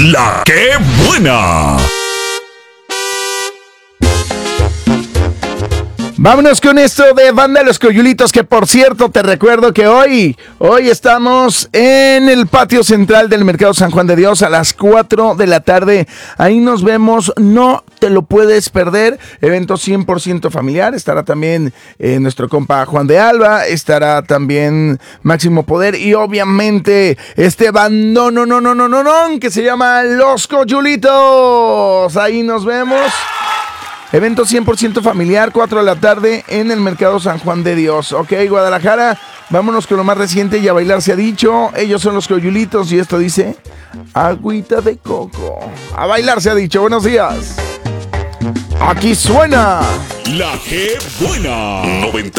La que buena. Vámonos con esto de Banda Los Coyulitos, que por cierto te recuerdo que hoy estamos en el patio central del Mercado San Juan de Dios a las 4 de la tarde. Ahí nos vemos, no te lo puedes perder. Evento 100% familiar. Estará también nuestro compa Juan de Alba, estará también Máximo Poder y obviamente este bandón que se llama Los Coyulitos. Ahí nos vemos. Evento 100% familiar, 4 de la tarde en el Mercado San Juan de Dios. Ok, Guadalajara, vámonos con lo más reciente y a bailar se ha dicho. Ellos son los Coyulitos y esto dice agüita de coco. A bailar se ha dicho, buenos días. Aquí suena La que buena. 90.